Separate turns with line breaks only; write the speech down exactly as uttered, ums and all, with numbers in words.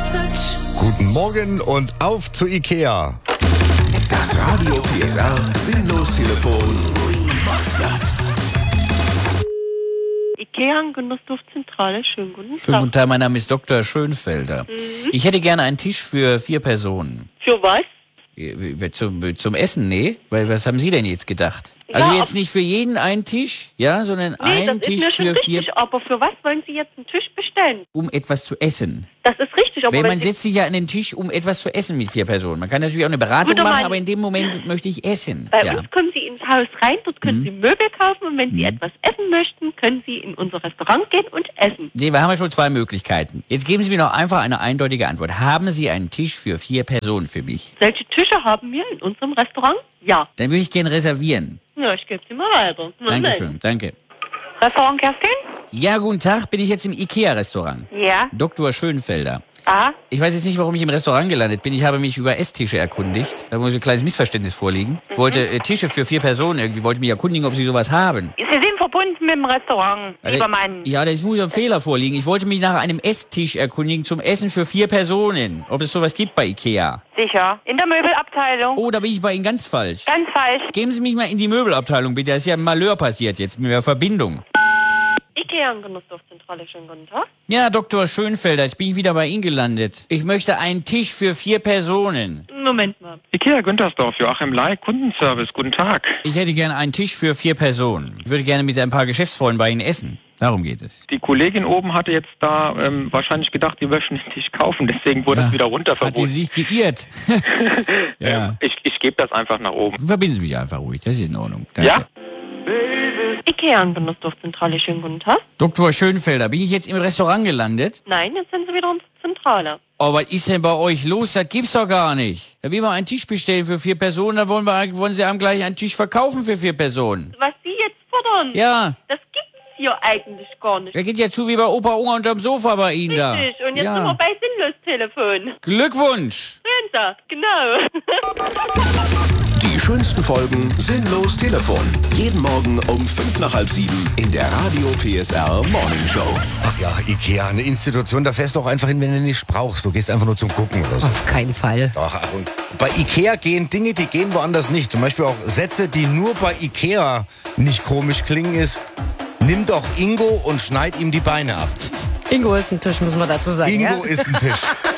Guten Morgen und auf zu Ikea.
Das Radio P S R Sinnlos-Telefon remastered.
Ikea Genussduftzentrale, schönen guten Tag.
Schönen guten Tag, mein Name ist Doktor Schönfelder. Mhm. Ich hätte gerne einen Tisch für vier Personen.
Für was?
Zum, zum Essen, nee? Weil was haben Sie denn jetzt gedacht? Also
Ja,
jetzt nicht für jeden einen Tisch, ja, sondern
Nee,
einen
das
Tisch
ist mir schon
für vier,
richtig, aber für was wollen Sie jetzt einen Tisch bestellen?
um etwas zu essen.
Das ist richtig, aber
Weil
wenn
man
Sie...
setzt sich ja an den Tisch, um etwas zu essen mit vier Personen. Man kann natürlich auch eine Beratung
Gut, aber
machen,
mein-
aber in dem Moment möchte ich essen.
Bei
Ja.
uns kommen Sie ins Haus rein, dort können
Mhm.
Sie Möbel kaufen und wenn Sie
Mhm.
etwas essen möchten, können Sie in unser Restaurant gehen und essen.
Nee, wir haben ja schon zwei Möglichkeiten. Jetzt geben Sie mir noch einfach eine eindeutige Antwort. Haben Sie einen Tisch für vier Personen für mich?
Solche Tische haben wir in unserem Restaurant? Ja.
Dann würde ich gerne reservieren.
Ja, ich gebe Sie mal weiter. Moment.
Dankeschön, danke.
Restaurant Kerstin?
Ja, guten Tag, bin ich jetzt im Ikea-Restaurant.
Ja.
Doktor Schönfelder.
Ah,
Ich weiß jetzt nicht, warum ich im Restaurant gelandet bin. Ich habe mich über Esstische erkundigt. Da muss ein kleines Missverständnis vorliegen. Ich wollte äh, Tische für vier Personen irgendwie, wollte mich erkundigen, ob Sie sowas haben.
Sie sind verbunden mit dem Restaurant,
Ja,
lieber
da-
Mann.
Ja, da muss ein Fehler vorliegen. Ich wollte mich nach einem Esstisch erkundigen zum Essen für vier Personen. Ob es sowas gibt bei Ikea.
Sicher. In der Möbelabteilung.
Oh, da bin ich bei Ihnen ganz falsch.
Ganz falsch.
Geben Sie mich mal in die Möbelabteilung, bitte. Da ist ja ein Malheur passiert jetzt mit der Verbindung.
Ikea Genussduftzentrale, schönen guten Tag.
Ja, Doktor Schönfelder, jetzt bin ich wieder bei Ihnen gelandet. Ich möchte einen Tisch für vier Personen.
Moment mal.
Ikea Güntersdorf, Joachim Lai, Kundenservice, guten Tag.
Ich hätte gerne einen Tisch für vier Personen. Ich würde gerne mit ein paar Geschäftsfreunden bei Ihnen essen. Darum geht es.
Die Kollegin oben hatte jetzt da ähm, wahrscheinlich gedacht, die möchten den Tisch kaufen, deswegen wurde es wieder
Hat die
runterverboten.
sich geirrt? Ja.
Ähm, ich ich gebe das einfach nach oben.
Verbinden Sie mich einfach ruhig, das ist in Ordnung. Danke.
Ja?
Ikea Genussduftzentrale, schönen guten Tag.
Doktor Schönfelder, bin ich jetzt im Restaurant gelandet?
Nein, jetzt sind Sie wieder unsere Zentrale.
Oh, was ist denn bei euch los? Das gibt's doch gar nicht. Da will man einen Tisch bestellen für vier Personen, da wollen, wir, wollen Sie einem gleich einen Tisch verkaufen für vier Personen.
Was Sie jetzt fordern,
Ja,
das gibt's hier eigentlich gar nicht.
der geht ja zu wie bei Opa Unger unterm Sofa bei Ihnen da.
Richtig, und jetzt
ja.
sind wir bei Sinnlos-Telefon.
Glückwunsch!
Sehen Sie, genau.
Die schönsten Folgen Sinnlos Telefon. Jeden Morgen um fünf nach halb sieben in der Radio P S R Morning Show.
Ach ja, Ikea, eine Institution, da fährst du auch einfach hin, wenn du nicht brauchst. Du gehst einfach nur zum Gucken oder so.
Auf keinen Fall.
Ach, ach, und bei Ikea gehen Dinge, die gehen woanders nicht. Zum Beispiel auch Sätze, die nur bei Ikea nicht komisch klingen, ist: Nimm doch Ingo und schneid ihm die Beine ab.
Ingo ist ein Tisch, muss man dazu sagen.
Ingo
ja?
ist ein Tisch.